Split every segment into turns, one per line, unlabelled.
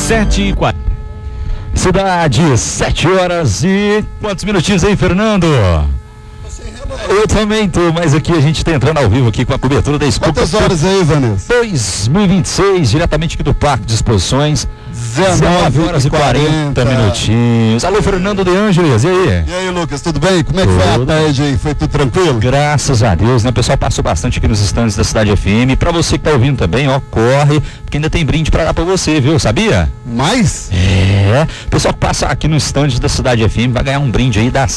7h40. Cidade, 7 horas e quantos minutinhos aí, Fernando? Eu também tô, mas aqui a gente tá entrando ao vivo aqui com a cobertura da Expo.
Quantas horas aí, Vanessa?
2026, diretamente aqui do Parque de Exposições. 19 horas e 40 minutinhos. Alô, Fernando de Ângeles, e aí?
E aí, Lucas, tudo bem? Como é que foi a tarde aí? Foi tudo tranquilo?
Graças a Deus, né? O pessoal passou bastante aqui nos estandes da Cidade FM. Pra você que tá ouvindo também, ó, corre, porque ainda tem brinde pra dar pra você, viu? Sabia?
Mais?
É. O pessoal que passa aqui no estande da Cidade FM vai ganhar um brinde aí da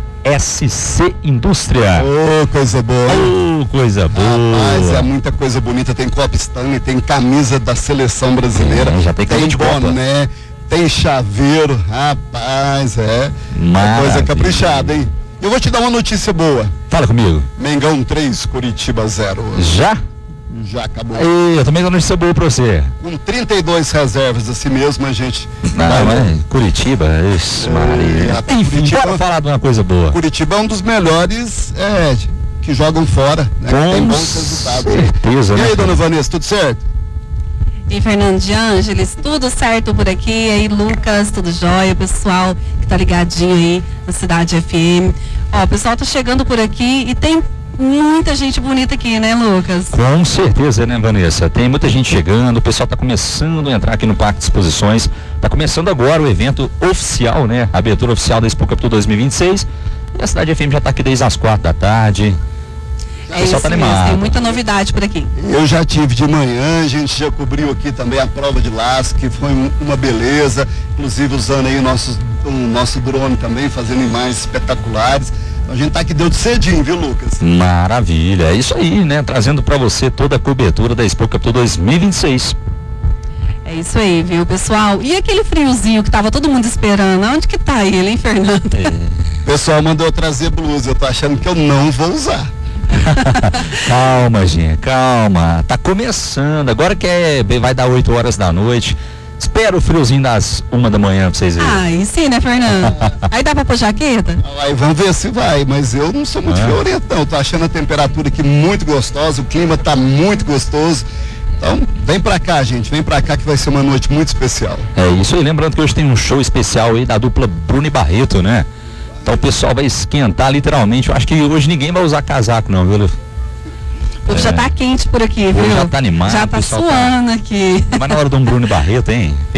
CSC Indústria.
Ô, coisa boa.
Ô, coisa boa.
Rapaz, é muita coisa bonita. Tem Copa Stanley, tem camisa da seleção brasileira.
Já tem
boné, tem chaveiro. Rapaz, é coisa caprichada, hein? Eu vou te dar uma notícia boa.
Fala comigo.
Mengão 3, Curitiba 0.
Já?
Já acabou.
Eu também dou notícia boa pra você.
Com 32 reservas, assim mesmo, a gente...
Não, mas Curitiba, isso, Maria. Enfim,
Curitiba,
bora falar de uma coisa boa.
Curitiba é um dos melhores que jogam fora, né? Que tem bons resultados.
Certeza,
e
né?
aí, dona Vanessa, tudo certo?
E Fernando de Ângeles, tudo certo por aqui? E aí, Lucas, tudo jóia? O pessoal que tá ligadinho aí na Cidade FM. Ó, o pessoal tá chegando por aqui e tem muita gente bonita aqui, né, Lucas?
Com certeza, né, Vanessa? Tem muita gente chegando, o pessoal tá começando a entrar aqui no Parque de Exposições. Tá começando agora o evento oficial, né? A abertura oficial da Expo Capital 2026. E a Cidade FM já tá aqui desde as 4 da tarde.
O pessoal tá animado. Tem muita novidade por aqui.
Eu já tive de manhã, a gente já cobriu aqui também a prova de laço, que foi uma beleza, inclusive usando aí o nosso drone também, fazendo imagens espetaculares. A gente tá aqui deu de cedinho, viu, Lucas?
Maravilha, é isso aí, né? Trazendo pra você toda a cobertura da Expo Capital 2026.
É isso aí, viu, pessoal? E aquele friozinho que tava todo mundo esperando, onde que tá ele, hein, Fernando?
O pessoal mandou trazer blusa, eu tô achando que eu não vou usar.
Calma, gente, calma. Tá começando. Agora que vai dar 8 horas da noite. Espera o friozinho das 1 da manhã pra vocês verem.
Aí sim, né, Fernando? Aí dá pra pôr jaqueta?
Aí vamos ver se vai, mas eu não sou muito friorento, não. Eu tô achando a temperatura aqui muito gostosa, o clima tá muito gostoso. Então, vem pra cá, gente, vem pra cá que vai ser uma noite muito especial.
É isso aí, lembrando que hoje tem um show especial aí da dupla Bruno e Barreto, né? Então o pessoal vai esquentar literalmente. Eu acho que hoje ninguém vai usar casaco não, viu?
Já tá quente por aqui, viu?
Já tá animado.
Já tá suando aqui.
Mas na hora de um Bruno e Barreto, hein?